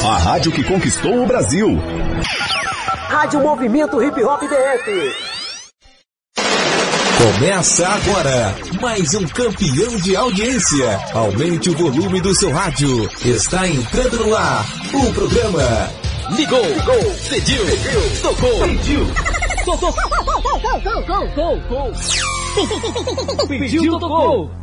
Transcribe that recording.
A rádio que conquistou o Brasil. Rádio Movimento Hip Hop DF. Começa agora mais um campeão de audiência. Aumente o volume do seu rádio. Está entrando no ar o programa Ligou, pediu, tocou, pediu, tocou.